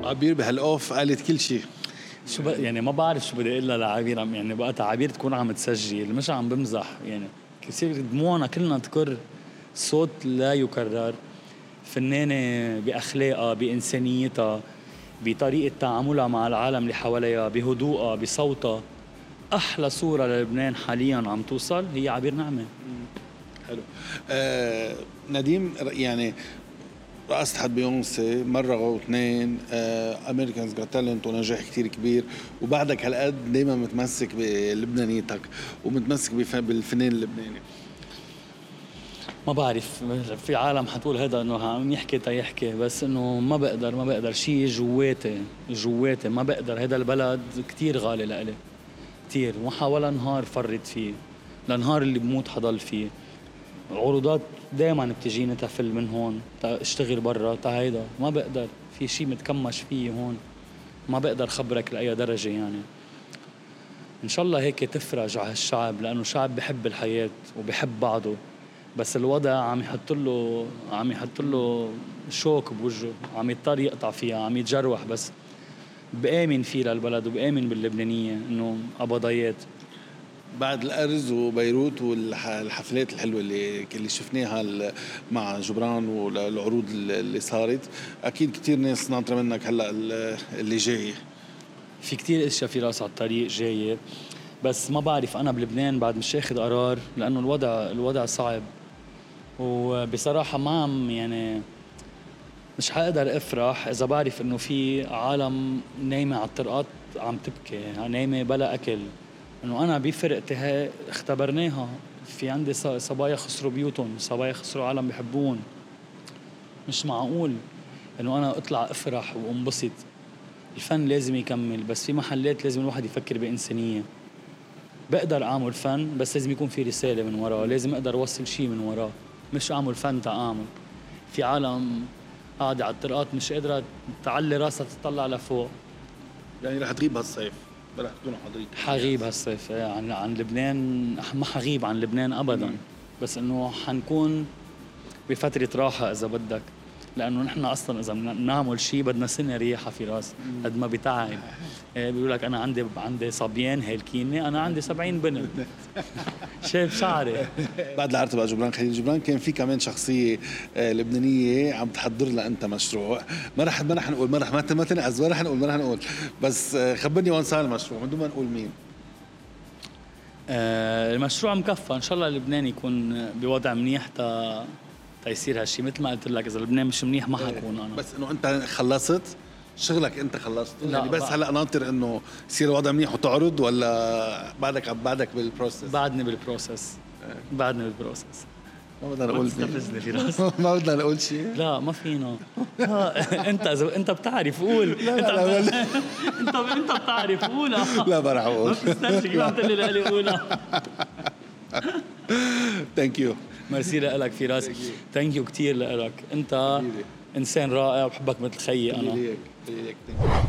عبير بهالأوف قالت كل شيء. شو يعني ما بعرف شو بدي اقول لها لعبير، يعني بقى عبير تكون عم تسجل مش عم بمزح، يعني كثير دموعنا كلنا تكر، صوت لا يكرر، فنانة بأخلاقها بإنسانيتها بطريقة تعاملها مع العالم اللي حواليها بهدوءها بصوتها. أحلى صورة للبنان حاليا عم توصل هي عبير نعمة. حلو. نديم يعني رأست حد بيونسي مرة واثنين، أمريكانز جوت تالنت ونجاح كتير كبير، وبعدك هالقد دايما متمسك بلبنانيتك ومتمسك بالفنان اللبناني. ما بعرف، في عالم حتقول هذا انه عم يحكي تيحكي، بس انه ما بقدر شيء جواتي ما بقدر. هذا البلد كتير غالي لإلي كتير، ولا نهار فرت فيه، لنهار اللي بموت حضل فيه. عروضات دائما بتجيني تفل من هون، اشتغل برا هيدا ما بقدر، في شيء متكمش فيه هون ما بقدر خبرك لأي درجة. يعني إن شاء الله هيك تفرج على هالشعب، لأنه شعب بحب الحياة وبحب بعضه، بس الوضع عم يحط له شوك بوجهه، عم يضطر يقطع فيها، عم يتجروح. بس بآمن فيه للبلد وبآمن باللبنانية إنه قبضيات. بعد الأرز وبيروت والحفلات الحلوة اللي شفناها مع جبران والعروض اللي صارت، أكيد كتير ناس ناطرة منك هلأ اللي جاي. في كتير اشياء في راس على الطريق جاية، بس ما بعرف أنا بلبنان بعد مش اخذ قرار، لأنه الوضع صعب، وبصراحة ما عم يعني مش حقدر افرح اذا بعرف انه في عالم نايمة على الطرقات عم تبكي، نايمة بلا اكل. انه انا بفرقتي هاي اختبرناها، في عندي صبايا خسروا بيوتهم، صبايا خسروا عالم بحبون. مش معقول انه انا اطلع افرح وانبسط. الفن لازم يكمل، بس في محلات لازم الواحد يفكر بإنسانية. بقدر اعمل فن بس لازم يكون في رسالة من وراه، لازم اقدر اوصل شيء من وراه، مش اعمل فن تعامل. في عالم قاعدة على الطرقات مش قادرة تعلي راسها تطلع لفوق. يعني رح تغيب هالصيف؟ رح تكونوا حاضرين؟ حغيب هالصيف عن لبنان، ما حغيب عن لبنان أبدا. بس إنه حنكون بفترة راحة إذا بدك، لأنه نحن أصلا إذا نعمل شيء بدنا سنة رياحة في راس قد ما بتعب. بيقول لك أنا عندي صبيان هالكيني، أنا عندي 70 بنت. شايف شعري. بعد العرض بقى جبران خليل جبران، كان في كمان شخصية لبنانية عم تحضر لها أنت مشروع، ما رح نقول، ما رح نقول، بس خبرني وين صار المشروع من دون ما نقول مين. المشروع مكفى إن شاء الله لبنان يكون بوضع منيح يصير هالشي. مثل ما قلت لك إذا لبنان مش منيح ما حكون أنا. بس إنه أنت خلصت شغلك، أنت خلصت يعني، بس هلا ناطر إنه يصير الوضع منيح وتعرض، ولا بعدك بالبروسس؟ بعدني بالبروسس. ما بدنا نقول ما بدنا نقول شيء. لا ما فينا. انت بتعرف قول. انت بتعرف قول. لا ما رح اقول. ما بتستنى عم تقول لي قولها. ثانك يو. ميرسي لك فراس. ثانك يو كثير لك، انت انسان رائع وبحبك مثل خيي انا.